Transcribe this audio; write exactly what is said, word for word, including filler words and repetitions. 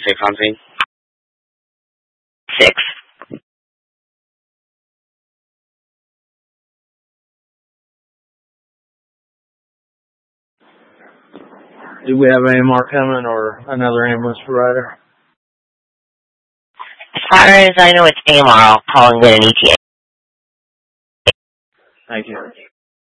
six on scene? Six. Do we have any more coming or another ambulance provider? As far as I know, it's A M R calling in an E T A. Thank you.